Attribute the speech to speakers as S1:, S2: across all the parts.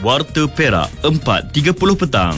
S1: Warta Perak 4.30 petang.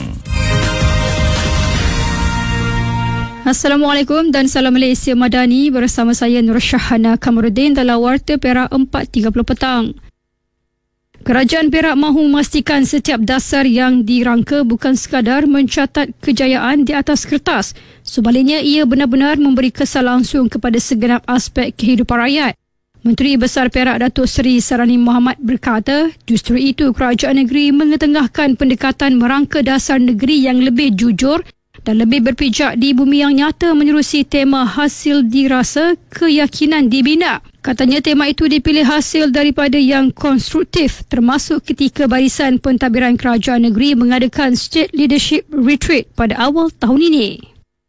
S2: Assalamualaikum dan salam Malaysia Madani, bersama saya Nur Syahana Kamarudin dalam Warta Perak 4.30 petang. Kerajaan Perak mahu memastikan setiap dasar yang dirangka bukan sekadar mencatat kejayaan di atas kertas. Sebaliknya, ia benar-benar memberi kesan langsung kepada segenap aspek kehidupan rakyat. Menteri Besar Perak Datuk Seri Sarani Mohamad berkata, justru itu kerajaan negeri mengetengahkan pendekatan merangka dasar negeri yang lebih jujur dan lebih berpijak di bumi yang nyata menerusi tema hasil dirasa, keyakinan dibina. Katanya tema itu dipilih hasil daripada yang konstruktif, termasuk ketika Barisan Pentadbiran Kerajaan Negeri mengadakan State Leadership Retreat pada awal tahun ini.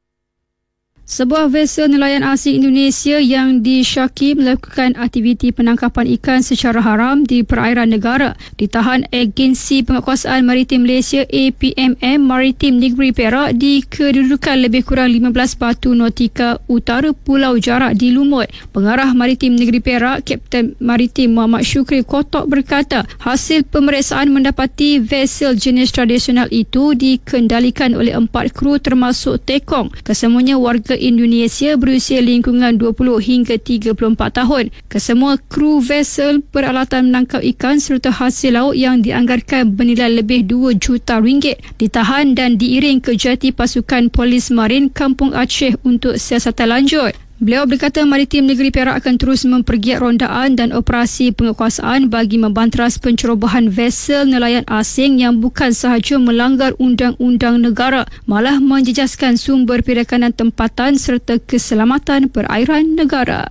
S2: Sebuah vessel nelayan asing Indonesia yang disyaki melakukan aktiviti penangkapan ikan secara haram di perairan negara ditahan Agensi Penguatkuasaan Maritim Malaysia APMM Maritim Negeri Perak di kedudukan lebih kurang 15 batu nautika utara Pulau Jarak di Lumut. Pengarah Maritim Negeri Perak, Kapten Maritim Muhammad Syukri Kotok berkata, hasil pemeriksaan mendapati vessel jenis tradisional itu dikendalikan oleh 4 kru termasuk tekong. Kesemuanya warga Indonesia berusia lingkungan 20 hingga 34 tahun. Kesemua kru vessel peralatan menangkap ikan serta hasil laut yang dianggarkan bernilai lebih 2 juta ringgit ditahan dan diiring ke jati pasukan polis marin Kampung Aceh untuk siasatan lanjut. Beliau berkata Maritim Negeri Perak akan terus mempergiat rondaan dan operasi penguatkuasaan bagi membanteras pencerobohan vessel nelayan asing yang bukan sahaja melanggar undang-undang negara, malah menjejaskan sumber perikanan tempatan serta keselamatan perairan negara.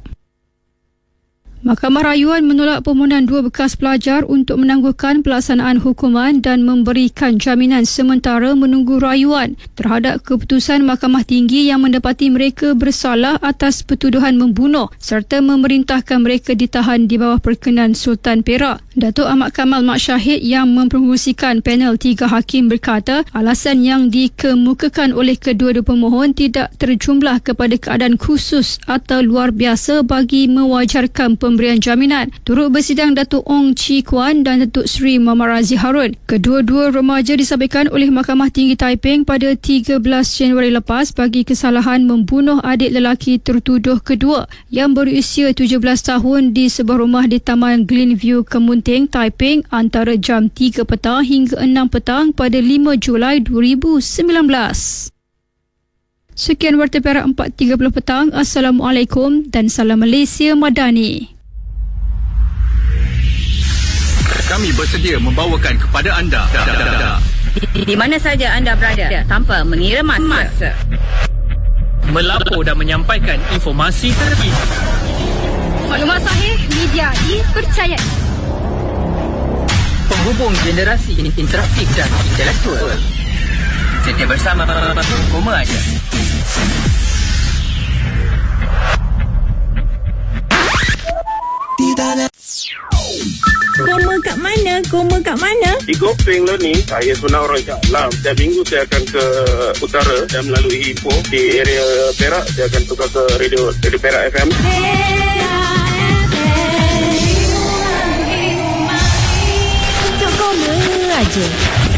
S2: Mahkamah Rayuan menolak permohonan 2 bekas pelajar untuk menangguhkan pelaksanaan hukuman dan memberikan jaminan sementara menunggu rayuan terhadap keputusan Mahkamah Tinggi yang mendapati mereka bersalah atas pertuduhan membunuh serta memerintahkan mereka ditahan di bawah perkenan Sultan Perak. Datuk Ahmad Kamal Mak Syahid yang mempromosikan panel 3 hakim berkata alasan yang dikemukakan oleh kedua-dua pemohon tidak terjumlah kepada keadaan khusus atau luar biasa bagi mewajarkan pemberian jaminan. Turut bersidang Datuk Ong Chi Kuan dan Datuk Seri Muhammad Razi Harun. Kedua-dua remaja disampaikan oleh Mahkamah Tinggi Taiping pada 13 Januari lepas bagi kesalahan membunuh adik lelaki tertuduh kedua yang berusia 17 tahun di sebuah rumah di Taman Glenview, Kemunting, Taiping antara jam 3 petang hingga 6 petang pada 5 Julai 2019. Sekian Warta Perak 4.30 petang. Assalamualaikum dan salam Malaysia Madani.
S3: Kami bersedia membawakan kepada anda
S4: di mana saja anda berada tanpa mengira masa.
S5: Melapor dan menyampaikan informasi terkini.
S2: Maklumat sahih, media dipercayai.
S4: Penghubung generasi interaktif dan intelektual. Setia bersama Koma aja.
S6: Koma kat mana?
S7: Di Gopeng lah ni, saya sebenarnya orang Shah Alam. Setiap minggu saya akan ke utara dan melalui Ipoh di area Perak. Saya akan tukar ke radio Perak FM.
S6: Untuk Koma aja.